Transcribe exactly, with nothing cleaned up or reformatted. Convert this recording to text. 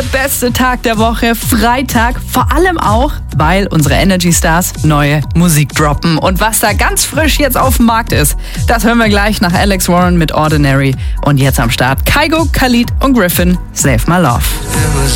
der beste Tag der Woche, Freitag, vor allem auch, weil unsere Energy Stars neue Musik droppen. Und was da ganz frisch jetzt auf dem Markt ist, das hören wir gleich nach Alex Warren mit Ordinary. Und jetzt am Start Kygo, Khalid und Griffin, Save My Love.